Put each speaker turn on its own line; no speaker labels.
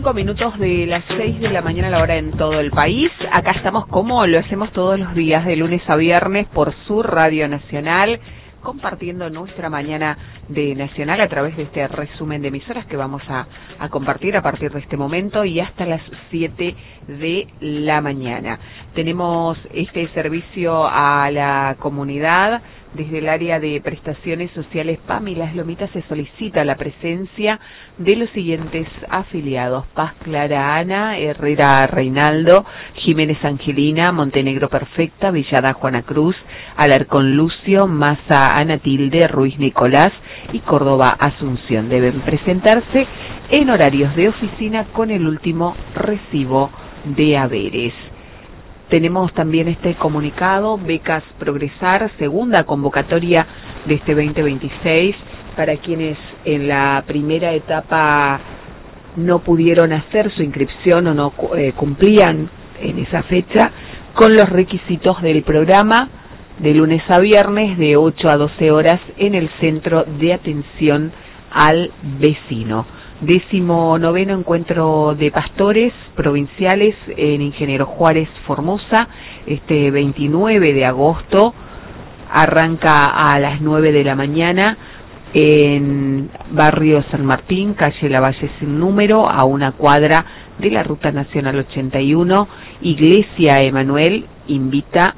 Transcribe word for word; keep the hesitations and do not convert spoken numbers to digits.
Cinco minutos de las seis de la mañana a la hora en todo el país. Acá estamos como lo hacemos todos los días, de lunes a viernes, por Sur Radio Nacional, compartiendo nuestra mañana de Nacional a través de este resumen de emisoras que vamos a, a compartir a partir de este momento y hasta las siete de la mañana. Tenemos este servicio a la comunidad. Desde el área de prestaciones sociales PAMI Las Lomitas se solicita la presencia de los siguientes afiliados: Paz Clara Ana, Herrera Reinaldo, Jiménez Angelina, Montenegro Perfecta, Villada Juana Cruz, Alarcón Lucio, Maza Ana Tilde, Ruiz Nicolás y Córdoba Asunción. Deben presentarse en horarios de oficina con el último recibo de haberes. Tenemos también este comunicado: Becas Progresar, segunda convocatoria de este veinte veintiséis, para quienes en la primera etapa no pudieron hacer su inscripción o no eh, cumplían en esa fecha con los requisitos del programa, de lunes a viernes de ocho a doce horas en el Centro de Atención al Vecino. Décimo noveno encuentro de pastores provinciales en Ingeniero Juárez, Formosa, este veintinueve de agosto, arranca a las nueve de la mañana en Barrio San Martín, calle Lavalle sin número, a una cuadra de la Ruta Nacional ochenta y uno. Iglesia Emanuel invita